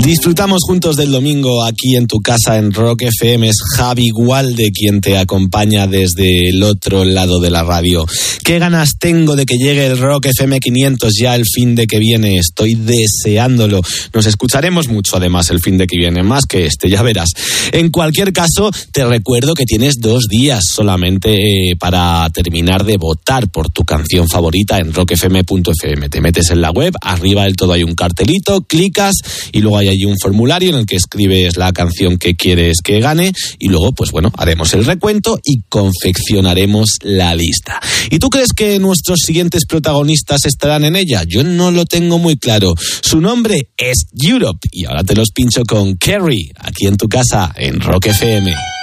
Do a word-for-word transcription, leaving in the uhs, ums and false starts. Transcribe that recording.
Disfrutamos juntos del domingo aquí en tu casa en Rock F M. Es Javi Gualde quien te acompaña desde el otro lado de la radio. Qué ganas tengo de que llegue el Rock F M quinientos ya el fin de que viene. Estoy deseándolo. Nos escucharemos mucho además el fin de que viene, más que este, ya verás. En cualquier caso, te recuerdo que tienes dos días solamente eh, para terminar de votar por tu canción favorita en rock f m punto f m. Te metes en la web, arriba del todo hay un cartelito, clicas y luego hay allí un formulario en el que escribes la canción que quieres que gane y luego, pues bueno, haremos el recuento y confeccionaremos la lista. ¿Y tú crees que nuestros siguientes protagonistas estarán en ella? Yo no lo tengo muy claro. Su nombre es Europe y ahora te los pincho con Kerry, aquí en tu casa, en Rock F M.